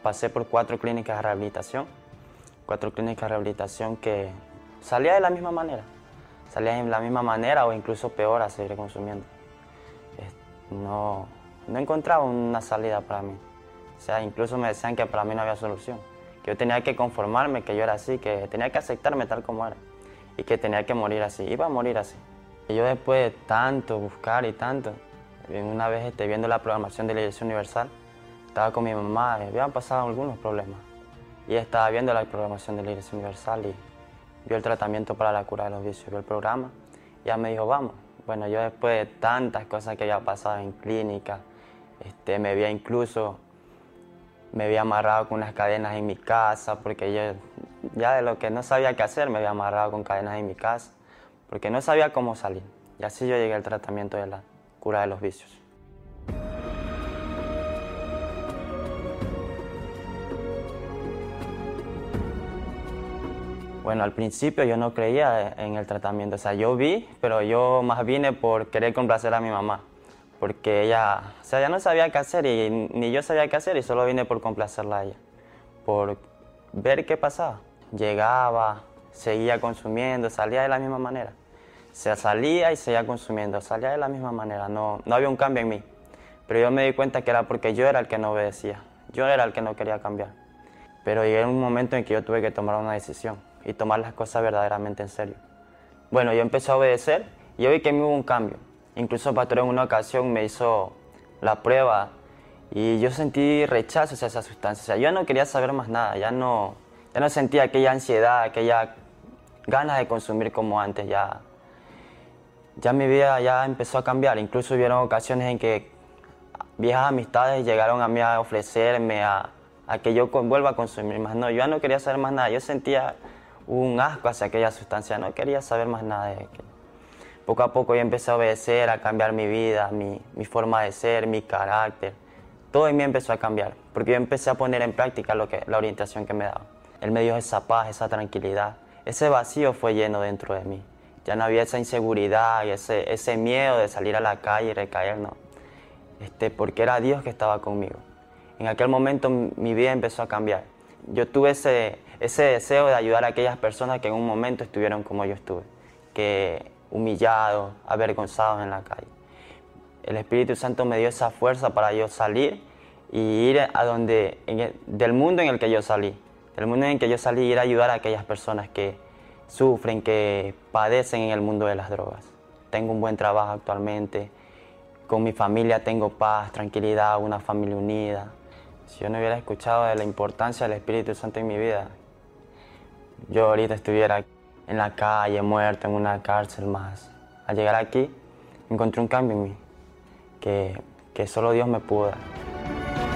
pasé por 4 clínicas de rehabilitación que salía de la misma manera. Salía de la misma manera o incluso peor a seguir consumiendo. No encontraba una salida para mí. O sea, incluso me decían que para mí no había solución. Que yo tenía que conformarme, que yo era así, que tenía que aceptarme tal como era. Y que tenía que morir así, iba a morir así. Y yo después de tanto buscar y tanto, una vez viendo la programación de la Iglesia Universal, estaba con mi mamá y habían pasado algunos problemas. Y ella estaba viendo la programación de la Iglesia Universal y vio el tratamiento para la cura de los vicios, vio el programa y ella me dijo, vamos. Bueno, yo después de tantas cosas que había pasado en clínica, me había amarrado con unas cadenas en mi casa, porque yo ya de lo que no sabía qué hacer, me había amarrado con cadenas en mi casa, porque no sabía cómo salir. Y así yo llegué al tratamiento de la cura de los vicios. Bueno, al principio yo no creía en el tratamiento, o sea, yo vi, pero yo más vine por querer complacer a mi mamá, porque ella, o sea, ya no sabía qué hacer y ni yo sabía qué hacer y solo vine por complacerla a ella, por ver qué pasaba. Llegaba, seguía consumiendo, salía de la misma manera. O sea, salía y seguía consumiendo, salía de la misma manera, no había un cambio en mí. Pero yo me di cuenta que era porque yo era el que no obedecía, yo era el que no quería cambiar. Pero llegué a un momento en que yo tuve que tomar una decisión y tomar las cosas verdaderamente en serio. Bueno, yo empecé a obedecer y yo vi que me hubo un cambio. Incluso el pastor en una ocasión me hizo la prueba y yo sentí rechazo hacia esa sustancia. O sea, yo no quería saber más nada, ya no sentía aquella ansiedad, aquella ganas de consumir como antes. Ya mi vida ya empezó a cambiar. Incluso hubieron ocasiones en que viejas amistades llegaron a mí a ofrecerme a que yo vuelva a consumir más. No, yo ya no quería saber más nada. Yo sentía un asco hacia aquella sustancia, no quería saber más nada de aquello. Poco a poco yo empecé a obedecer, a cambiar mi vida, mi forma de ser, mi carácter. Todo en mí empezó a cambiar, porque yo empecé a poner en práctica la orientación que me daba. Él me dio esa paz, esa tranquilidad. Ese vacío fue lleno dentro de mí. Ya no había esa inseguridad y ese miedo de salir a la calle y recaer, no. Porque era Dios que estaba conmigo. En aquel momento mi vida empezó a cambiar. Yo tuve ese deseo de ayudar a aquellas personas que en un momento estuvieron como yo estuve, que humillados, avergonzados en la calle. El Espíritu Santo me dio esa fuerza para yo salir y ir del mundo en el que yo salí. Del mundo en el que yo salí, ir a ayudar a aquellas personas que sufren, que padecen en el mundo de las drogas. Tengo un buen trabajo actualmente, con mi familia tengo paz, tranquilidad, una familia unida. Si yo no hubiera escuchado de la importancia del Espíritu Santo en mi vida, yo ahorita estuviera en la calle, muerto, en una cárcel más. Al llegar aquí, encontré un cambio en mí, que solo Dios me pudo dar.